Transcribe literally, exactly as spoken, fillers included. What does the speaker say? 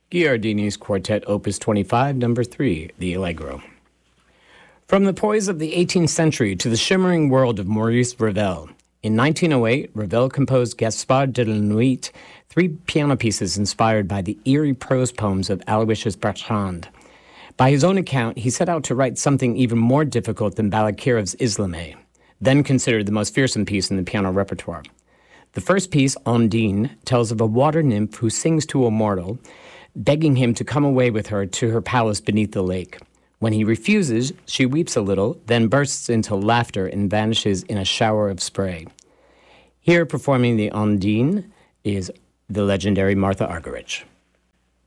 Giardini's Quartet Opus twenty-five, number three, the Allegro. From the poise of the eighteenth century to the shimmering world of Maurice Ravel. In nineteen oh eight, Ravel composed Gaspard de la Nuit, three piano pieces inspired by the eerie prose poems of Aloysius Bertrand. By his own account, he set out to write something even more difficult than Balakirov's Islame, then considered the most fearsome piece in the piano repertoire. The first piece, Ondine, tells of a water nymph who sings to a mortal, begging him to come away with her to her palace beneath the lake. When he refuses, she weeps a little, then bursts into laughter and vanishes in a shower of spray. Here performing the Ondine is the legendary Martha Argerich.